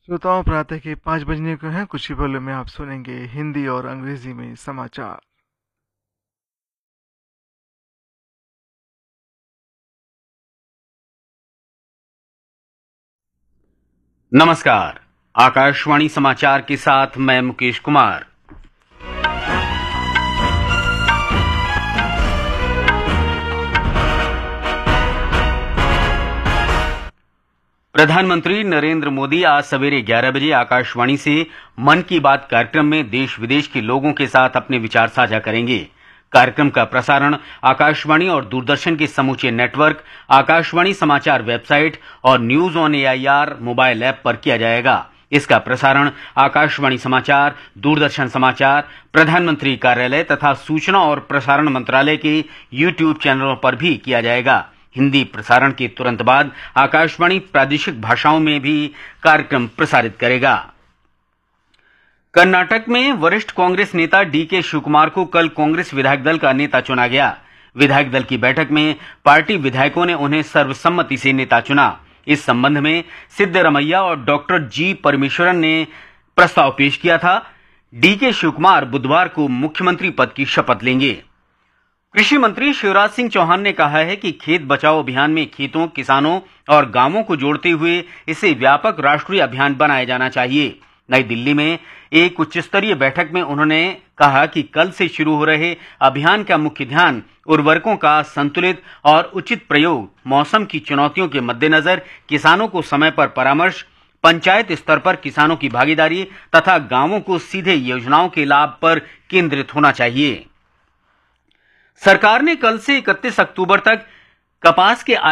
श्रोताओं, प्रातः के 5 बजने को हैं। कुछ ही पलों में आप सुनेंगे हिंदी और अंग्रेजी में समाचार। नमस्कार। आकाशवाणी समाचार के साथ मैं मुकेश कुमार। प्रधानमंत्री नरेंद्र मोदी आज सवेरे 11 बजे आकाशवाणी से मन की बात कार्यक्रम में देश विदेश के लोगों के साथ अपने विचार साझा करेंगे। कार्यक्रम का प्रसारण आकाशवाणी और दूरदर्शन के समूचे नेटवर्क, आकाशवाणी समाचार वेबसाइट और news on AIR mobile app पर किया जाएगा। इसका प्रसारण आकाशवाणी समाचार, दूरदर्शन समाचार, प्रधानमंत्री कार्यालय तथा सूचना और प्रसारण मंत्रालय के यूट्यूब चैनलों पर भी किया जाएगा। हिंदी प्रसारण के तुरंत बाद आकाशवाणी प्रादेशिक भाषाओं में भी कार्यक्रम प्रसारित करेगा। कर्नाटक में वरिष्ठ कांग्रेस नेता डीके शिवकुमार को कल कांग्रेस विधायक दल का नेता चुना गया। विधायक दल की बैठक में पार्टी विधायकों ने उन्हें सर्वसम्मति से नेता चुना। इस संबंध में सिद्धरमैया और डॉक्टर जी परमेश्वरन ने प्रस्ताव पेश किया था। डीके शिवकुमार बुधवार को मुख्यमंत्री पद की शपथ लेंगे। कृषि मंत्री शिवराज सिंह चौहान ने कहा है कि खेत बचाओ अभियान में खेतों, किसानों और गांवों को जोड़ते हुए इसे व्यापक राष्ट्रीय अभियान बनाया जाना चाहिए। नई दिल्ली में एक उच्च स्तरीय बैठक में उन्होंने कहा कि कल से शुरू हो रहे अभियान का मुख्य ध्यान उर्वरकों का संतुलित और उचित प्रयोग, मौसम की चुनौतियों के मद्देनजर किसानों को समय पर परामर्श, पंचायत स्तर पर किसानों की भागीदारी तथा गांवों को सीधे योजनाओं के लाभ पर केंद्रित होना चाहिए। सरकार ने कल से 31 अक्टूबर तक कपास के